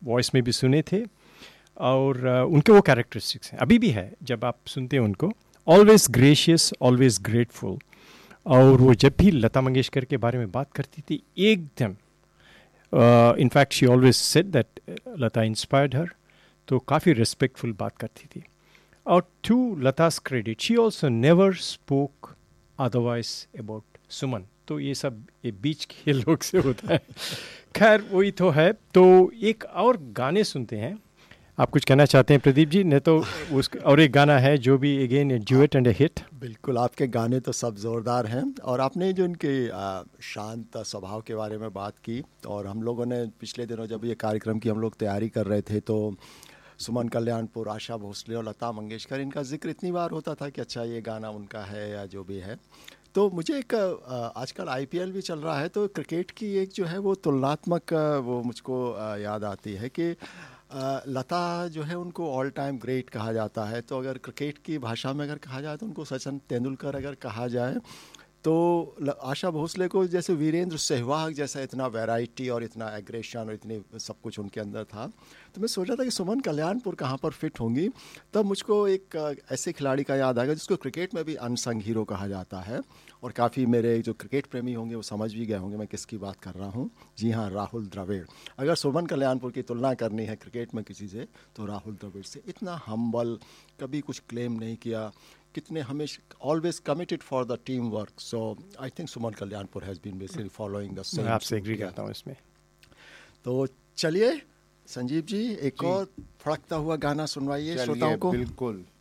Voice में भी सुने थे, और उनके वो कैरेक्टरिस्टिक्स हैं, अभी भी है जब आप सुनते हैं उनको, ऑलवेज ग्रेशियस, ऑलवेज ग्रेटफुल। और वो जब भी लता मंगेशकर के बारे में बात करती थी एकदम, in fact she always said that Lata inspired हर, तो काफ़ी रिस्पेक्टफुल बात करती थी। और to लता's credit, she also never spoke otherwise about सुमन। तो ये सब ये बीच के लोग से होता है। खैर वही तो है। तो एक और गाने सुनते हैं, आप कुछ कहना चाहते हैं प्रदीप जी? नहीं तो उस और एक गाना है जो भी again duet and A hit. बिल्कुल, आपके गाने तो सब ज़ोरदार हैं, और आपने जो इनके शांत स्वभाव के बारे में बात की, और हम लोगों ने पिछले दिनों जब ये कार्यक्रम की हम लोग तैयारी कर रहे थे तो सुमन कल्याणपुर, आशा भोसले और लता मंगेशकर, इनका जिक्र इतनी बार होता था कि अच्छा ये गाना उनका है या जो भी है। तो मुझे एक आजकल आईपीएल भी चल रहा है, तो क्रिकेट की एक जो है वो तुलनात्मक वो मुझको याद आती है कि लता जो है उनको ऑल टाइम ग्रेट कहा जाता है। तो अगर क्रिकेट की भाषा में अगर कहा जाए तो उनको सचिन तेंदुलकर अगर कहा जाए, तो आशा भोसले को जैसे वीरेंद्र सहवाग जैसा इतना वैरायटी और इतना एग्रेशन और इतनी सब कुछ उनके अंदर था। तो मैं सोचा था कि सुमन कल्याणपुर कहाँ पर फिट होंगी। तब मुझको एक ऐसे खिलाड़ी का याद आएगा जिसको क्रिकेट में भी अनसंग हीरो कहा जाता है, और काफ़ी मेरे जो क्रिकेट प्रेमी होंगे वो समझ भी गए होंगे मैं किसकी बात कर रहा हूँ। जी हाँ, राहुल द्रविड़। अगर सुमन कल्याणपुर की तुलना करनी है क्रिकेट में किसी से, तो राहुल द्रविड़ से। इतना हम्बल, कभी कुछ क्लेम नहीं किया, कितने हमेशा always committed for the team work. So I think Suman Kalyanpur has been basically following the same. मैं आपसे एग्री करता हूँ इसमें। तो चलिए संजीव जी, एक और फड़कता हुआ गाना सुनवाइए श्रोताओं को। बिल्कुल।